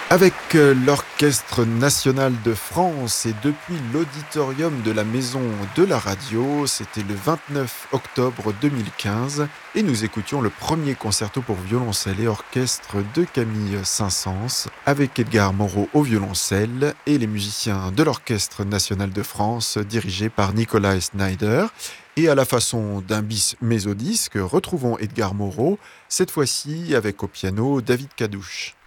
Avec l'Orchestre national de France et depuis l'auditorium de la Maison de la Radio, c'était le 29 octobre 2015 et nous écoutions le premier concerto pour violoncelle et orchestre de Camille Saint-Saëns avec Edgar Moreau au violoncelle et les musiciens de l'Orchestre national de France dirigé par Nikolai Snyder. Et à la façon d'un bis mésodisque, retrouvons Edgar Moreau, cette fois-ci avec au piano David Cadouche.